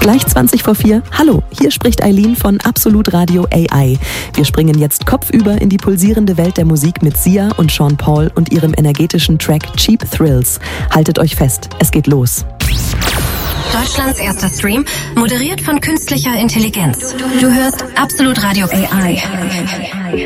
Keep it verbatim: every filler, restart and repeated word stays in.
Gleich zwanzig vor vier. Hallo, hier spricht Eileen von Absolut Radio A I. Wir springen jetzt kopfüber in die pulsierende Welt der Musik mit Sia und Sean Paul und ihrem energetischen Track Cheap Thrills. Haltet euch fest, es geht los. Deutschlands erster Stream, moderiert von künstlicher Intelligenz. Du hörst Absolut Radio A I.